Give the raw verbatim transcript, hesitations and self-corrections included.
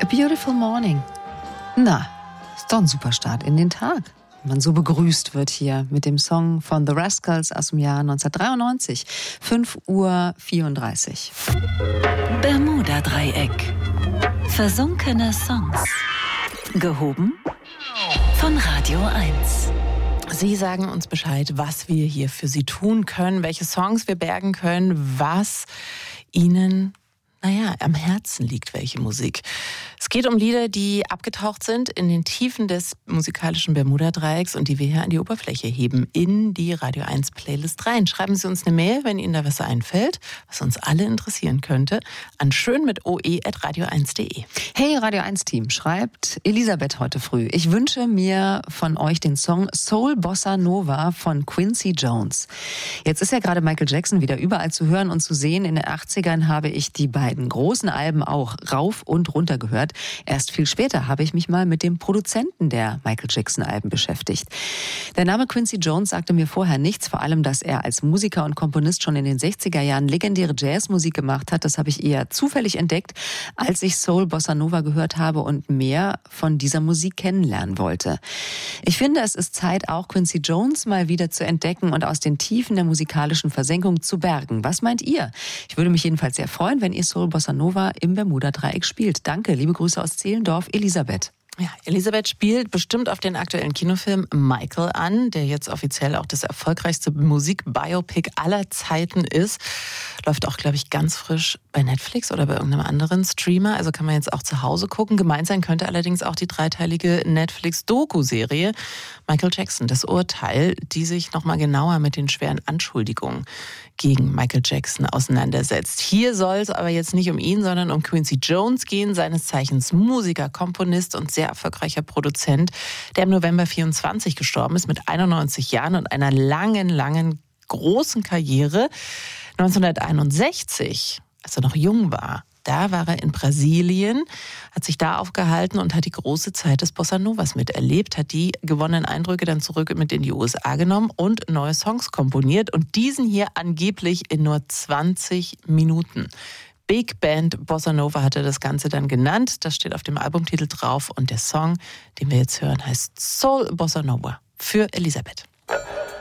beautiful morning. Na, ist doch ein super Start in den Tag. Wenn man so begrüßt wird hier mit dem Song von The Rascals aus dem Jahr neunzehnhundertdreiundneunzig. fünf Uhr vierunddreißig. Bermuda-Dreieck. Versunkene Songs. Gehoben von Radio eins. Sie sagen uns Bescheid, was wir hier für Sie tun können, welche Songs wir bergen können, was Ihnen, naja, am Herzen liegt, welche Musik. Es geht um Lieder, die abgetaucht sind in den Tiefen des musikalischen Bermuda-Dreiecks und die wir hier an die Oberfläche heben, in die Radio eins Playlist rein. Schreiben Sie uns eine Mail, wenn Ihnen da was einfällt, was uns alle interessieren könnte, an schön mit oe at radio eins punkt de. Hey Radio eins Team, schreibt Elisabeth heute früh. Ich wünsche mir von euch den Song Soul Bossa Nova von Quincy Jones. Jetzt ist ja gerade Michael Jackson wieder überall zu hören und zu sehen. In den achtzigern habe ich die beiden großen Alben auch rauf und runter gehört. Erst viel später habe ich mich mal mit dem Produzenten der Michael Jackson-Alben beschäftigt. Der Name Quincy Jones sagte mir vorher nichts, vor allem, dass er als Musiker und Komponist schon in den sechziger Jahren legendäre Jazzmusik gemacht hat. Das habe ich eher zufällig entdeckt, als ich Soul Bossa Nova gehört habe und mehr von dieser Musik kennenlernen wollte. Ich finde, es ist Zeit, auch Quincy Jones mal wieder zu entdecken und aus den Tiefen der musikalischen Versenkung zu bergen. Was meint ihr? Ich würde mich jedenfalls sehr freuen, wenn ihr Soul Bossa Nova im Bermuda-Dreieck spielt. Danke, liebe Grüße aus Zehlendorf, Elisabeth. Ja, Elisabeth spielt bestimmt auf den aktuellen Kinofilm Michael an, der jetzt offiziell auch das erfolgreichste Musik-Biopic aller Zeiten ist. Läuft auch, glaube ich, ganz frisch bei Netflix oder bei irgendeinem anderen Streamer. Also kann man jetzt auch zu Hause gucken. Gemeint sein könnte allerdings auch die dreiteilige Netflix-Doku-Serie Michael Jackson, das Urteil, die sich nochmal genauer mit den schweren Anschuldigungen gegen Michael Jackson auseinandersetzt. Hier soll es aber jetzt nicht um ihn, sondern um Quincy Jones gehen, seines Zeichens Musiker, Komponist und sehr erfolgreicher Produzent, der im November vierundzwanzig gestorben ist mit einundneunzig Jahren und einer langen, langen, großen Karriere. neunzehnhunderteinundsechzig, als er noch jung war, da war er in Brasilien, hat sich da aufgehalten und hat die große Zeit des Bossa Novas miterlebt, hat die gewonnenen Eindrücke dann zurück mit in die U S A genommen und neue Songs komponiert und diesen hier angeblich in nur zwanzig Minuten. Big Band Bossa Nova hat er das Ganze dann genannt. Das steht auf dem Albumtitel drauf und der Song, den wir jetzt hören, heißt Soul Bossa Nova für Elisabeth.